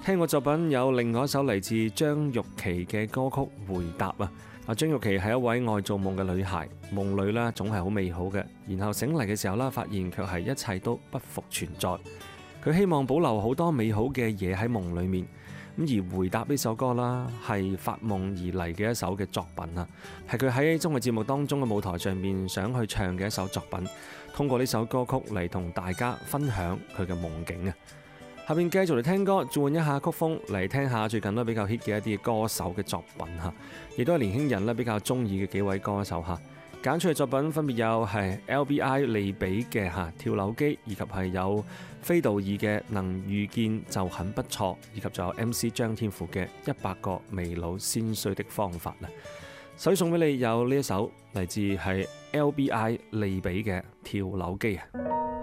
聽過作品有另外一首嚟自張玉琪嘅歌曲《回答》啊。張玉琪係一位愛做夢嘅女孩，夢裏呢總係好美好嘅，然後醒嚟嘅時候呢，發現卻係一切都不復存在。佢希望保留好多美好嘅嘢喺夢裏面。咁而《回答》呢首歌啦，係發夢而嚟嘅一首嘅作品啊，係佢喺綜藝節目當中嘅舞台上面想去唱嘅一首作品。通過呢首歌曲嚟同大家分享佢嘅夢境啊！下面繼續嚟聽歌，轉換一下曲風，嚟聽下最近都比較 hit 嘅一啲歌手嘅作品嚇，亦都係年輕人咧比較中意嘅幾位歌手嚇。揀出嘅作品分別有係 LBI 利比嘅跳樓機，以及係有非道爾嘅能遇見就很不錯，以及仲有 MC 張天賦嘅100個未老先衰的方法啦。首先送俾你有呢一首嚟自係 LBI 利比嘅跳樓機啊！